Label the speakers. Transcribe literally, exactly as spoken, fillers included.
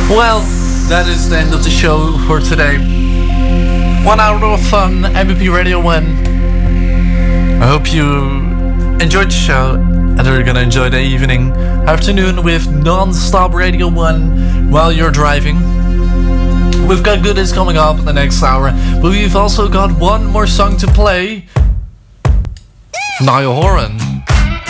Speaker 1: Well, that is the end of the show for today. One hour of fun, M B P Radio one. I hope you enjoyed the show and are gonna enjoy the evening, afternoon with non-stop Radio one while you're driving. We've got goodies coming up in the next hour, but we've also got one more song to play. Niall Horan.